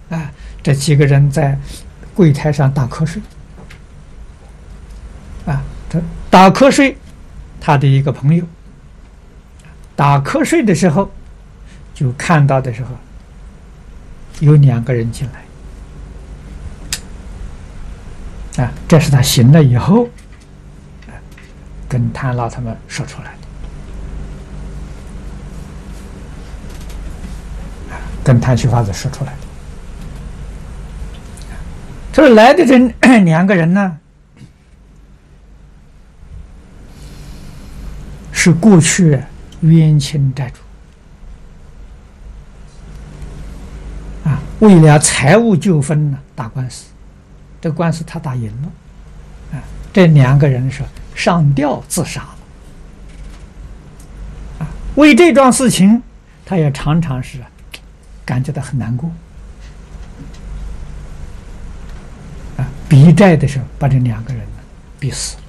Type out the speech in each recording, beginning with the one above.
啊，这几个人在柜台上打瞌睡。啊，这打瞌睡，他的一个朋友打瞌睡的时候，就看到的时候，有2个人进来。啊，这是他醒了以后，跟谭老他们说出来的。跟谭旭发子说出来的。这来的这2个人呢，是过去冤亲债主啊，为了财务纠纷呢打官司，这官司他打赢了啊，这2个人是上吊自杀了啊。为这桩事情，他也常常是感觉到很难过啊，逼债的时候把这2个人呢逼死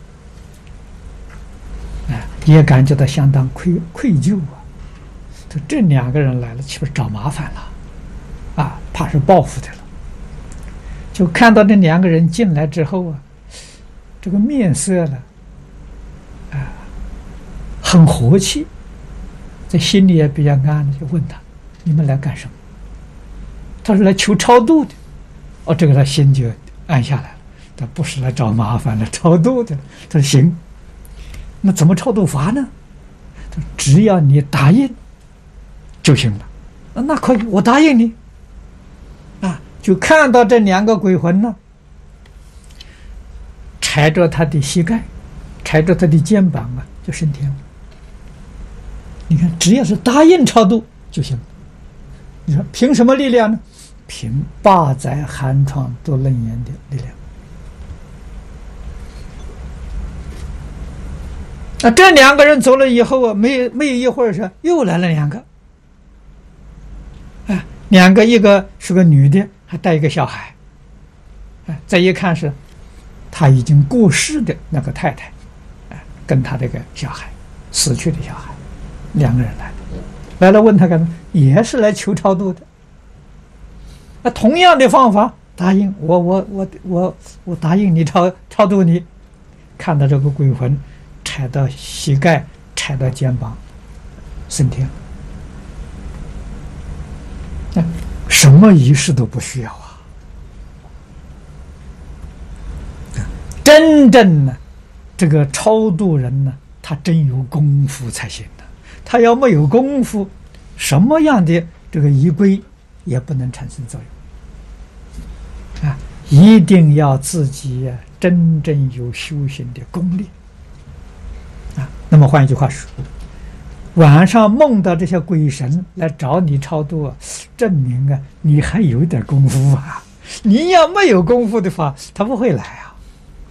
了啊，也感觉到相当愧疚啊。这2个人来了，岂不是找麻烦了啊？怕是报复的了。就看到这2个人进来之后啊，这个面色呢啊很和气，在心里也比较安，就问他：你们来干什么？他是来求超度的。哦，这个他心就安下来了，他不是来找麻烦，来超度的。他说行，那怎么超度法呢？他说只要你答应就行了。那可以，我答应你啊。就看到这2个鬼魂呢，踩着他的膝盖，踩着他的肩膀啊，就升天了。你看，只要是答应超度就行了。你说凭什么力量呢？凭八载寒窗多楞严的力量。啊，这2个人走了以后啊，没有一会儿是又来了2个。啊，2个，一个是个女的，还带一个小孩。啊，再一看是他已经过世的那个太太，啊，跟他这个小孩，死去的小孩，2个人来了问他干嘛？也是来求超度的。啊，同样的方法，答应我答应你超度你。看到这个鬼魂踩到膝盖，踩到肩膀，升天。什么仪式都不需要啊！真正呢，这个超度人呢，他真有功夫才行的。他要没有功夫，什么样的这个仪规也不能产生作用啊！一定要自己真正有修行的功力啊。那么换一句话说，晚上梦到这些鬼神来找你超度啊，证明啊你还有点功夫啊。你要没有功夫的话，他不会来啊。